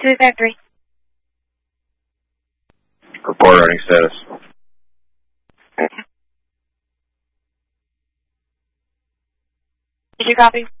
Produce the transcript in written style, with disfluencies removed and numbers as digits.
To the factory. Report running status. Did you copy?